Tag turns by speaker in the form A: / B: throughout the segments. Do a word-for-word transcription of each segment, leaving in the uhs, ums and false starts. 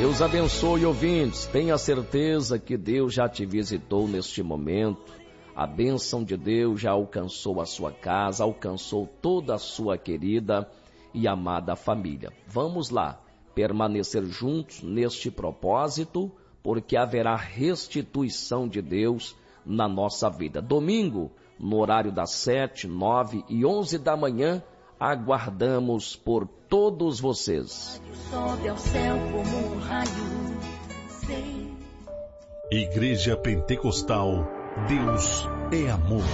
A: Deus abençoe, ouvintes. Tenha certeza que Deus já te visitou neste momento. A bênção de Deus já alcançou a sua casa, alcançou toda a sua querida e amada família. Vamos lá, permanecer juntos neste propósito, porque haverá restituição de Deus na nossa vida. Domingo, no horário das sete, nove e onze da manhã, aguardamos por todos vocês.
B: Sobe ao céu como um raio.
C: Igreja Pentecostal, Deus é amor.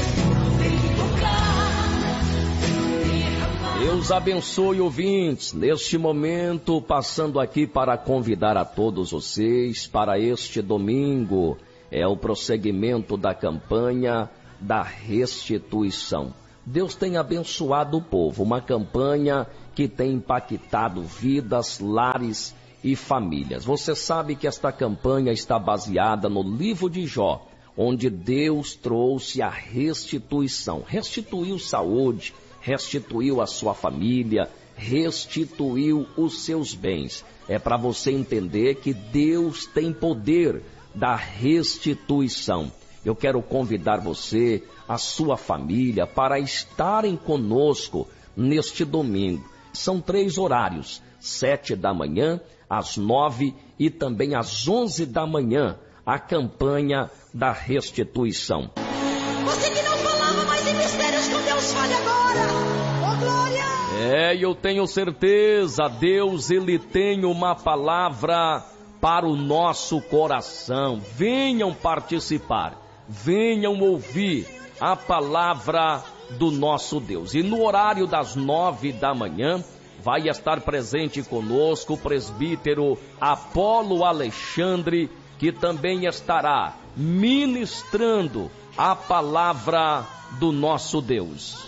A: Deus abençoe, ouvintes. Neste momento, passando aqui para convidar a todos vocês para este domingo. É o prosseguimento da campanha da restituição. Deus tem abençoado o povo, uma campanha que tem impactado vidas, lares e famílias. Você sabe que esta campanha está baseada no livro de Jó, onde Deus trouxe a restituição. Restituiu saúde, restituiu a sua família, restituiu os seus bens. É para você entender que Deus tem poder da restituição. Eu quero convidar você, a sua família, para estarem conosco neste domingo. São três horários, sete da manhã, às nove e também às onze da manhã, a campanha da restituição.
B: Você que não falava mais em mistérios com Deus, fale agora! Oh, glória!
A: É, eu tenho certeza, Deus, Ele tem uma palavra para o nosso coração. Venham participar. Venham ouvir a palavra do nosso Deus. E no horário das nove da manhã, vai estar presente conosco o presbítero Apolo Alexandre, que também estará ministrando a palavra do nosso Deus.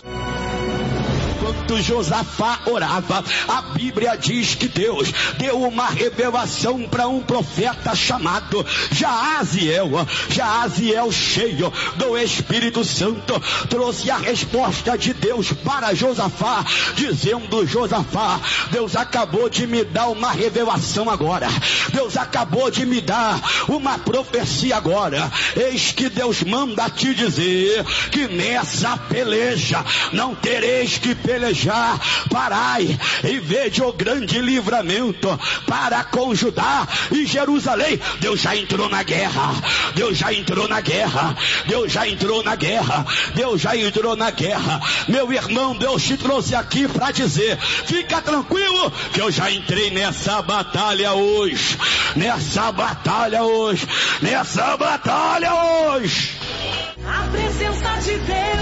D: Enquanto Josafá orava, a Bíblia diz que Deus deu uma revelação para um profeta chamado Jaaziel. Jaaziel, cheio do Espírito Santo, trouxe a resposta de Deus para Josafá, dizendo: Josafá, Deus acabou de me dar uma revelação agora, Deus acabou de me dar uma profecia agora. Eis que Deus manda te dizer que nessa peleja não tereis que pelejar, parai e vede o grande livramento para com Judá e Jerusalém. Deus já entrou na guerra, Deus já entrou na guerra, Deus já entrou na guerra, Deus já entrou na guerra. Meu irmão, Deus te trouxe aqui para dizer: fica tranquilo que eu já entrei nessa batalha hoje, nessa batalha hoje, nessa batalha hoje.
B: A presença de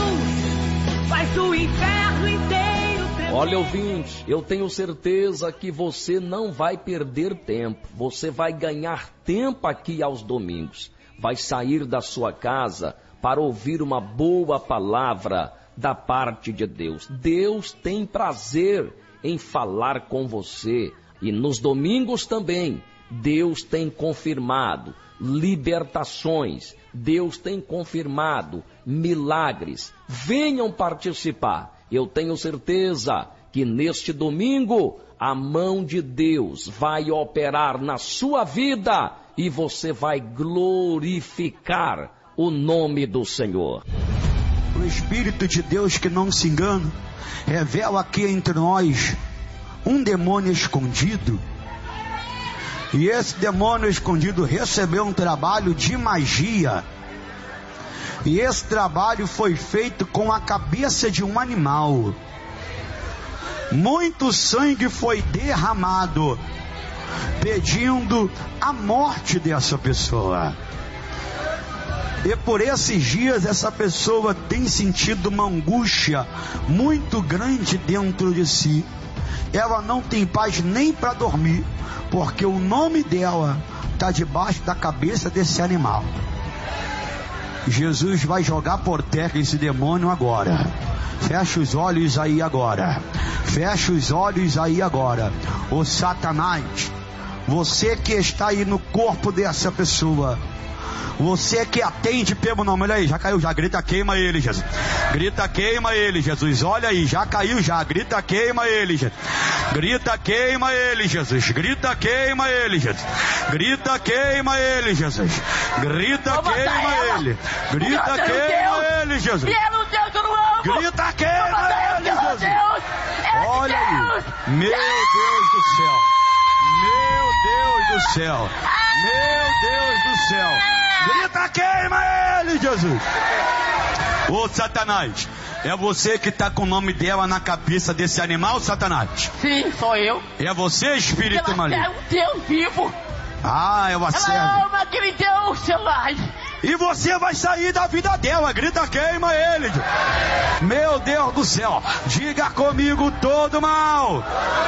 B: Deus faz o inferno inteiro.
A: Olha, ouvinte, eu tenho certeza que você não vai perder tempo. Você vai ganhar tempo aqui aos domingos. Vai sair da sua casa para ouvir uma boa palavra da parte de Deus. Deus tem prazer em falar com você. E nos domingos também, Deus tem confirmado libertações. Deus tem confirmado milagres. Venham participar. Eu tenho certeza que neste domingo a mão de Deus vai operar na sua vida e você vai glorificar o nome do Senhor.
D: O Espírito de Deus, que não se engana, revela aqui entre nós um demônio escondido. E esse demônio escondido recebeu um trabalho de magia. E esse trabalho foi feito com a cabeça de um animal. Muito sangue foi derramado, pedindo a morte dessa pessoa. E por esses dias essa pessoa tem sentido uma angústia muito grande dentro de si. Ela não tem paz nem para dormir, porque o nome dela está debaixo da cabeça desse animal. Jesus vai jogar por terra esse demônio agora. Fecha os olhos aí agora. Fecha os olhos aí agora. Ô Satanás, você que está aí no corpo dessa pessoa, você que atende pelo nome, olha aí, já caiu, já grita, queima ele, Jesus. Grita, queima ele, Jesus. Olha aí, já caiu, já grita, queima ele, Jesus. Grita, queima ele, Jesus. Grita, queima ele, Jesus. Grita, queima ele, Jesus. Grita, queima ele. Grita, queima ele, Jesus. Grita, queima ele, Jesus. Olha aí. Meu Deus do céu. Meu Deus do céu. Meu Deus do céu. Grita, queima ele, Jesus. Ô Satanás, é você que está com o nome dela na cabeça desse animal, Satanás?
E: Sim, sou eu.
D: É você, espírito maligno?
E: Ela é um Deus vivo.
D: Ah, é uma serva.
E: Ela ama aquele Deus selvagem.
D: E você vai sair da vida dela. Grita, queima ele. Meu Deus do céu. Diga comigo todo mal,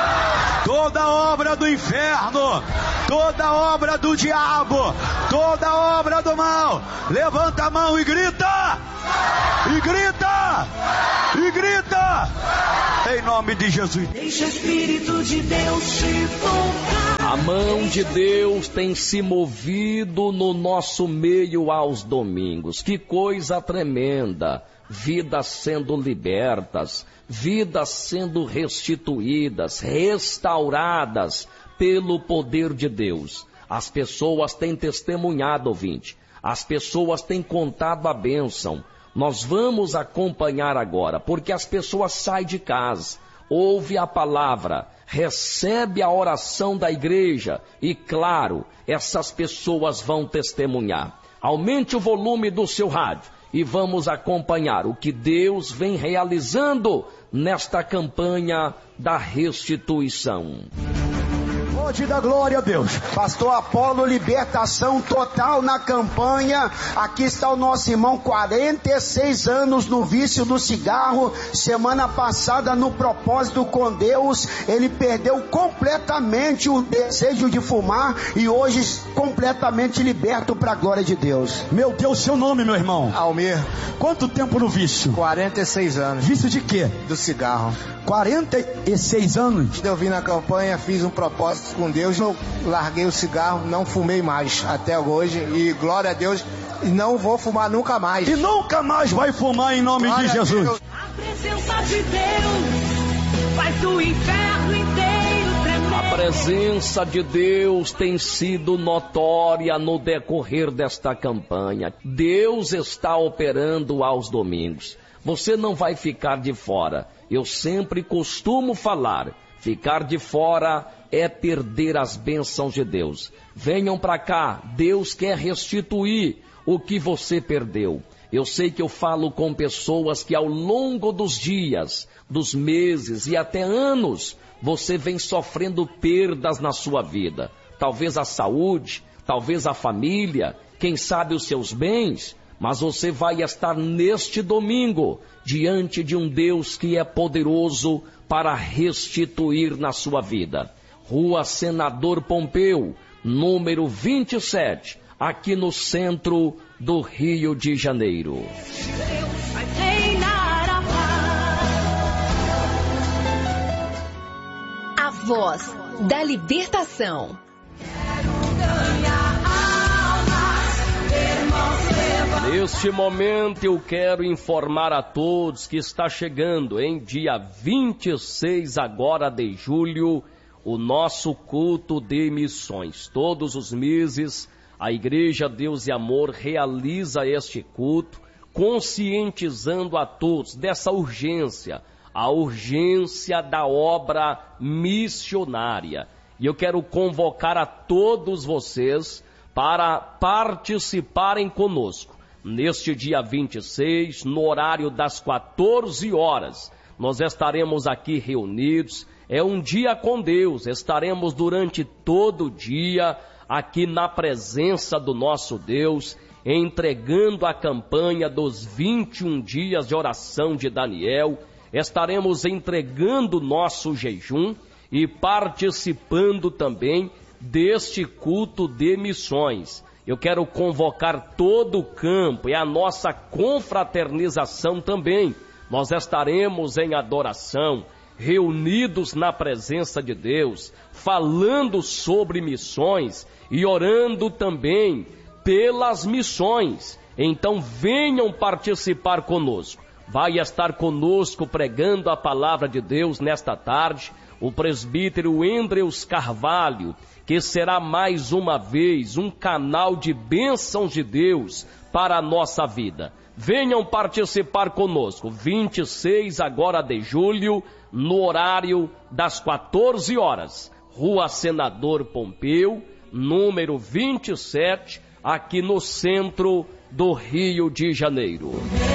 D: toda obra do inferno, toda obra do diabo, toda obra do mal. Levanta a mão e grita. E grita. E grita. Em nome de Jesus.
B: Deixa o Espírito de Deus te tocar.
A: A mão de Deus tem se movido no nosso meio aos domingos. Que coisa tremenda! Vidas sendo libertas, vidas sendo restituídas, restauradas pelo poder de Deus. As pessoas têm testemunhado, ouvinte. As pessoas têm contado a bênção. Nós vamos acompanhar agora, porque as pessoas saem de casa, ouvem a palavra, recebe a oração da igreja e, claro, essas pessoas vão testemunhar. Aumente o volume do seu rádio e vamos acompanhar o que Deus vem realizando nesta campanha da restituição.
F: Pode dar glória a Deus. Pastor Apolo, libertação total na campanha. Aqui está o nosso irmão, quarenta e seis anos no vício do cigarro. Semana passada, no propósito com Deus, ele perdeu completamente o desejo de fumar e hoje completamente liberto para a glória de Deus.
D: Meu Deus, seu nome, meu irmão?
F: Almir.
D: Quanto tempo no vício?
F: quarenta e seis anos.
D: Vício de quê?
F: Do cigarro.
D: quarenta e seis anos?
F: Eu vim na campanha, fiz um propósito com Deus, eu larguei o cigarro, não fumei mais até hoje e glória a Deus, não vou fumar nunca mais.
D: E nunca mais vai fumar em nome glória de Jesus. A,
B: a presença de Deus faz o inferno inteiro tremer.
A: A presença de Deus tem sido notória no decorrer desta campanha. Deus está operando aos domingos. Você não vai ficar de fora. Eu sempre costumo falar, ficar de fora é perder as bênçãos de Deus. Venham para cá, Deus quer restituir o que você perdeu. Eu sei que eu falo com pessoas que ao longo dos dias, dos meses e até anos, você vem sofrendo perdas na sua vida. Talvez a saúde, talvez a família, quem sabe os seus bens, mas você vai estar neste domingo diante de um Deus que é poderoso para restituir na sua vida. Rua Senador Pompeu, número vinte e sete, aqui no centro do Rio de Janeiro.
B: Deus vai reinar a paz.
G: A voz da libertação.
A: Neste momento eu quero informar a todos que está chegando em dia vinte e seis agora de julho, o nosso culto de missões. Todos os meses a Igreja Deus e Amor realiza este culto, conscientizando a todos dessa urgência, a urgência da obra missionária. E eu quero convocar a todos vocês para participarem conosco. Neste dia vinte e seis, no horário das quatorze horas, nós estaremos aqui reunidos. É um dia com Deus, estaremos durante todo o dia aqui na presença do nosso Deus, entregando a campanha dos vinte e um dias de oração de Daniel. Estaremos entregando nosso jejum e participando também deste culto de missões. Eu quero convocar todo o campo e a nossa confraternização também. Nós estaremos em adoração, reunidos na presença de Deus, falando sobre missões e orando também pelas missões. Então venham participar conosco. Vai estar conosco pregando a palavra de Deus nesta tarde o presbítero Endreus Carvalho, que será mais uma vez um canal de bênçãos de Deus para a nossa vida. Venham participar conosco, vinte e seis agora de julho, no horário das quatorze horas, Rua Senador Pompeu, número vinte e sete, aqui no centro do Rio de Janeiro.